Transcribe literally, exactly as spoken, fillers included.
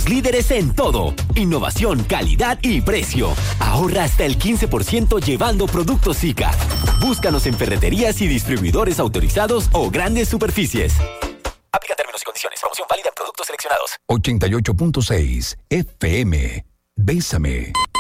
Somos líderes en todo. Innovación, calidad y precio. Ahorra hasta el quince por ciento llevando productos Zika. Búscanos en ferreterías y distribuidores autorizados o grandes superficies. Aplica términos y condiciones. Promoción válida en productos seleccionados. ochenta y ocho punto seis F M. Bésame.